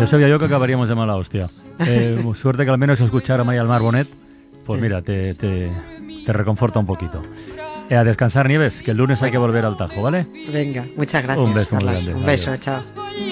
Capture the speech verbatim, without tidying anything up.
Ya sabía yo que acabaríamos de mala hostia. Eh, suerte que al menos escuchar a Maya al Mar Bonet, pues mira, te, te, te reconforta un poquito. Eh, a descansar, Nieves, que el lunes hay que volver al Tajo, ¿vale? Venga, muchas gracias. Un beso muy Carlos. grande. Un beso, Adiós. chao.